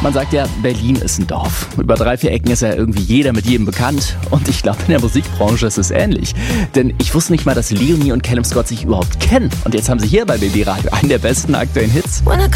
Man sagt ja, Berlin ist ein Dorf. Über 3, 4 Ecken ist ja irgendwie jeder mit jedem bekannt. Und ich glaube, in der Musikbranche ist es ähnlich. Denn ich wusste nicht mal, dass Leonie und Callum Scott sich überhaupt kennen. Und jetzt haben sie hier bei BB Radio einen der besten aktuellen Hits.